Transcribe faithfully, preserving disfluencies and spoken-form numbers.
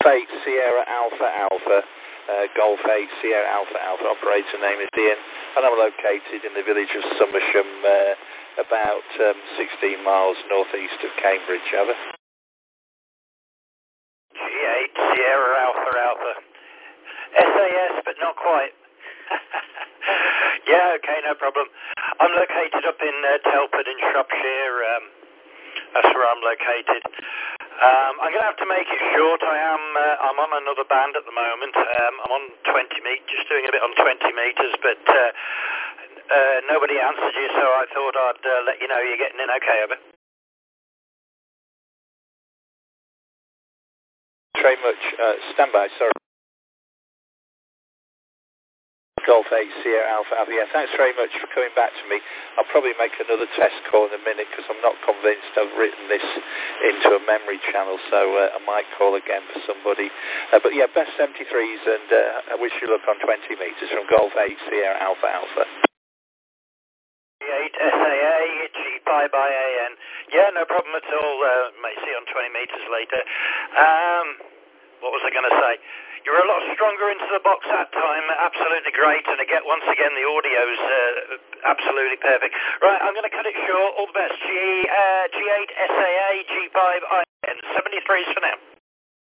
eight Sierra Alpha Alpha, uh, Golf eight Sierra Alpha Alpha, operator name is Ian, and I'm located in the village of Somersham, uh, about um, sixteen miles northeast of Cambridge. Over. G eight Sierra Alpha Alpha. S A S, but not quite. Yeah, okay, no problem. I'm located up in uh, Telford in Shropshire. Um, that's where I'm located. Um, I'm going to have to make it short. I am. Uh, I'm on another band at the moment. Um, I'm on twenty meters, just doing a bit on twenty meters, but uh, uh, nobody answered you, so I thought I'd uh, let you know you're getting in. Okay, over. Very much. Uh, stand by. Sorry. Golf eight Sierra Alpha Alpha. Yeah, thanks very much for coming back to me. I'll probably make another test call in a minute because I'm not convinced I've written this into a memory channel, so uh, I might call again for somebody. Uh, but yeah, best seventy-threes, and uh, I wish you luck on twenty meters from Golf eight Sierra Alpha Alpha. G eight S A A, G five I A N. Yeah, no problem at all. Uh, may see on twenty meters later. Um, what was I going to say? You're a lot stronger into the box that time. Absolutely great. And again, once again, the audio's uh, absolutely perfect. Right, I'm going to cut it short. All the best. G, uh, G eight S A A, G five I N. seventy-threes for now.